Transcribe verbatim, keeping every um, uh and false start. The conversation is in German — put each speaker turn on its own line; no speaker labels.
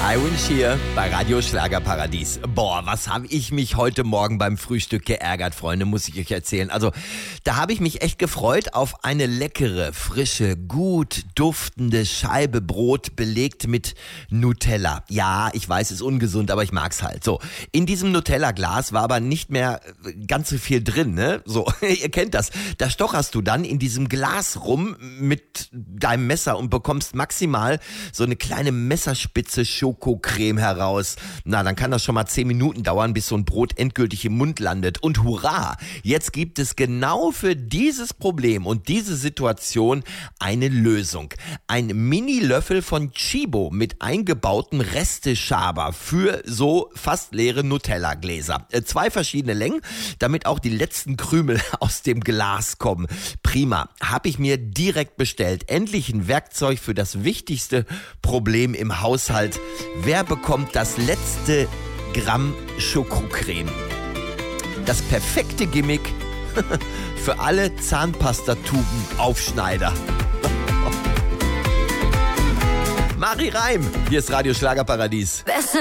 Iron Shear bei Radio Schlagerparadies. Boah, was habe ich mich heute Morgen beim Frühstück geärgert, Freunde, muss ich euch erzählen. Also, da habe ich mich echt gefreut auf eine leckere, frische, gut duftende Scheibe Brot belegt mit Nutella. Ja, ich weiß, ist ungesund, aber ich mag's halt. So, in diesem Nutella-Glas war aber nicht mehr ganz so viel drin, ne? So, ihr kennt das. Da stocherst du dann in diesem Glas rum mit deinem Messer und bekommst maximal so eine kleine Messerspitze Schokocreme heraus. Na, dann kann das schon mal zehn Minuten dauern, bis so ein Brot endgültig im Mund landet. Und hurra, jetzt gibt es genau für dieses Problem und diese Situation eine Lösung. Ein Mini-Löffel von Chibo mit eingebautem Resteschaber für so fast leere Nutella-Gläser. Äh, zwei verschiedene Längen, damit auch die letzten Krümel aus dem Glas kommen. Prima, habe ich mir direkt bestellt. Endlich ein Werkzeug für das wichtigste Problem im Haushalt. Wer bekommt das letzte Gramm Schokocreme? Das perfekte Gimmick für alle Zahnpastatuben-Aufschneider. Mari Reim, hier ist Radio Schlagerparadies.